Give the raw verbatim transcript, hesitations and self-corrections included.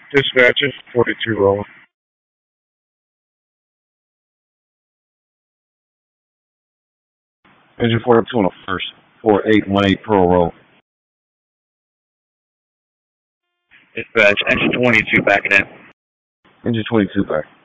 Dispatches, forty-two rolling. Engine forty-two on the first. four eight one eight Pearl Road. Dispatch, engine twenty-two backing in. Engine twenty-two back.